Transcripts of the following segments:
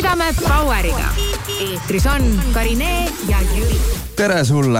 tõstame Poweriga. Eetris on Karine ja Jüri. Tere sulle!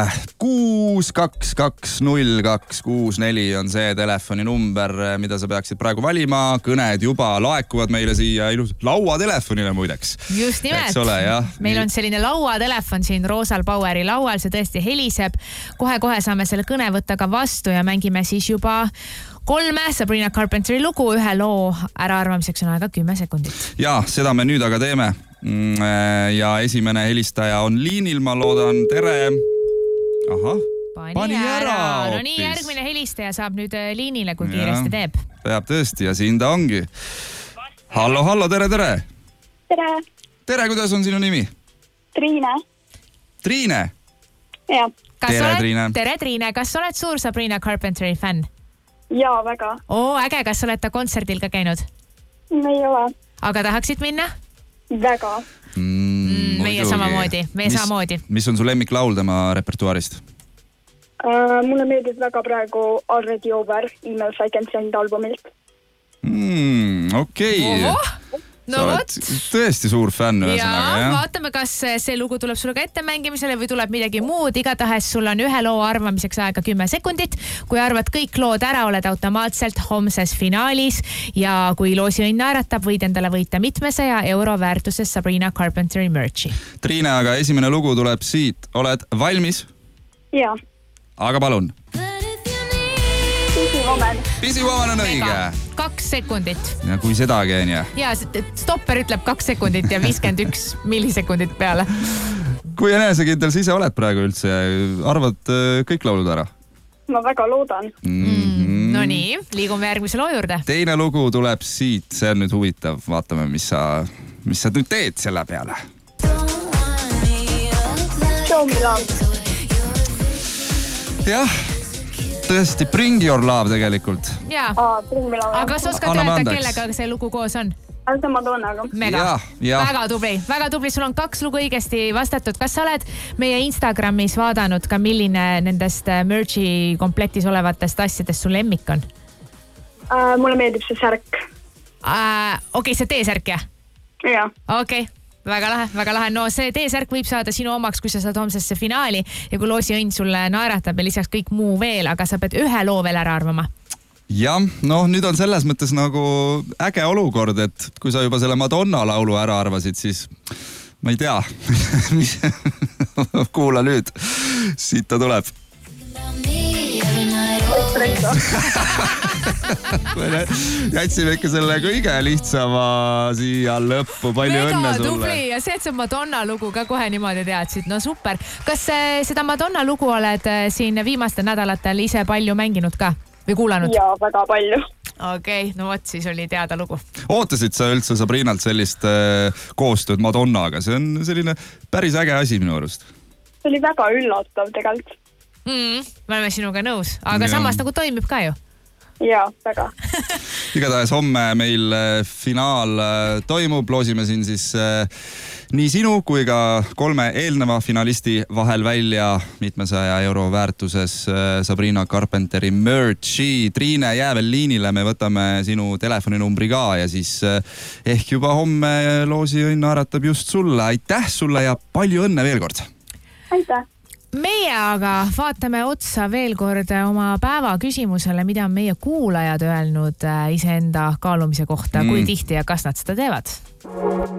6220264 on see telefoninumber, mida sa peaksid praegu valima. Kõned juba laekuvad meile siia lauatelefonile muideks. Just nimelt. Eks ole, jah. Meil on selline lauatelefon siin Roosal Poweri laual. See tõesti heliseb. Kohe saame selle kõne võtta ka vastu ja mängime siis juba 3 Sabrina Carpenteri lugu. Ühe loo äraarvamiseks on aega 10 sekundit. Ja, seda me nüüd aga teeme. Ja esimene helistaja on liinil, ma loodan. Tere! Ahah, pani ära hoopis. No nii, järgmine helistaja saab nüüd liinile, kui kiiresti teeb. Peab tõesti ja siin ta ongi. Hallo, tere! Tere! Tere, kuidas on sinu nimi? Triine. Triine? Jah. Triine. Tere, Triine. Kas oled suur Sabrina Carpenteri fänn? Jaa, väga. Äge, kas oled ta kontserdil ka käinud? Ei ole. Aga tahaksid minna? Väga. Meie samamoodi. Mis on su lemmiklaul tema repertuaarist? Mulle meeldib väga praegu Already Over Emails I Can Send albumilt. Okei. No sa oled tõesti suur fänn ühesõnaga, jah? Vaatame, kas see lugu tuleb sulle ka ette mängimisele või tuleb midagi muud. Igatahes sul on ühe loo arvamiseks aega 10 sekundit. Kui arvad kõik lood ära, oled automaatselt homses finaalis ja kui loosiõnn naeratab, võid endale võita mitmesaja euro väärtuses Sabrina Carpenteri merchi. Triine, aga esimene lugu tuleb siit. Oled valmis? Jaa. Aga palun. Busy Woman on õige. 2 sekundit. Ja kui sedagi on, jah. Ja stopper ütleb 2 sekundit ja 51 millisekundit peale. Kui enesekindel sa ise oled praegu üldse? Arvad kõik laulud ära? Ma väga loodan. No nii, liigume järgmise loo juurde. Teine lugu tuleb siit. See on nüüd huvitav. Vaatame, mis sa nüüd teed selle peale. Show me love. Jah. Tõesti, Bring Your Love tegelikult. Jaa. Bring Me Love. Aga kas oskad öelda, kellega see lugu koos on? See Madonnaga. Mega. Väga tubli. Sul on 2 lugu õigesti vastatud. Kas sa oled meie Instagramis vaadanud ka, milline nendest merchi komplektis olevatest asjadest sul lemmik on? Mulle meeldib see särk. Okei, see T-särk, jah? Jah. Okei. Väga lahe. No see T-särk võib saada sinu omaks, kui sa saad homsesse finaali ja kui loosiõnn sulle naeratab ja lisaks kõik muu veel, aga sa pead ühe loo veel ära arvama. Jah, nüüd on selles mõttes nagu äge olukord, et kui sa juba selle Madonna laulu ära arvasid, siis ma ei tea, kuula nüüd, siit ta tuleb. Jätsime ikka selle kõige lihtsama siia lõppu. Palju õnne sulle. Tubli ja see, et see Madonna lugu ka kohe niimoodi teadsid. No super. Kas seda Madonna lugu oled siin viimastel nädalatel ise palju mänginud ka või kuulanud? Jaa, väga palju. Okei, no võt, siis oli teada lugu. Ootasid sa üldse Sabrinalt sellist koostööd Madonnaga? See on selline päris äge asi minu arust. See oli väga üllatav tegelikult. Me oleme sinuga nõus, aga samas nagu toimib ka ju. Jaa, väga. Igatahes homme meil finaal toimub. Loosime siin siis nii sinu kui ka 3 eelneva finalisti vahel välja mitmesaja euro väärtuses Sabrina Carpenteri merchi. Triine, jää veel liinile, me võtame sinu telefoninumbri ka ja siis ehk juba homme loosiõnn naeratab just sulle. Aitäh sulle ja palju õnne veel kord! Aitäh! Meie aga vaatame otsa veel kord oma päeva küsimusele, mida on meie kuulajad öelnud iseenda kaalumise kohta, kui tihti ja kas nad seda teevad.